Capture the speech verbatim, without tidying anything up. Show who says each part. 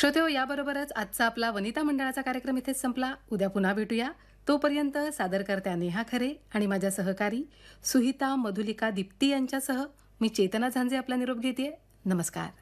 Speaker 1: श्रोतेहो, याबरोबरच आजचा आपला वनिता मंडळाचा कार्यक्रम इथेच संपला. उद्या पुन्हा भेटूया. तोपर्यंत सादरकर्त्या नेहा खरे आणि माझ्या सहकारी सुहिता, मधुलिका, दीप्ती यांच्यासह मी चेतना झांजे आपला निरोप घेते. नमस्कार.